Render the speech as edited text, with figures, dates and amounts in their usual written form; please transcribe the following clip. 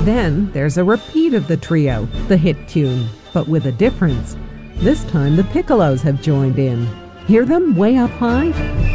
Then there's a repeat of the trio, the hit tune, but with a difference. This time the piccolos have joined in. Hear them way up high?